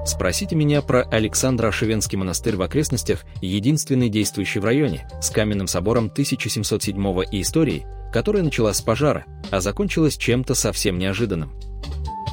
Спросите меня про Александро-Ошевенский монастырь в окрестностях, единственный действующий в районе, с каменным собором 1707 и историей, которая началась с пожара, а закончилась чем-то совсем неожиданным.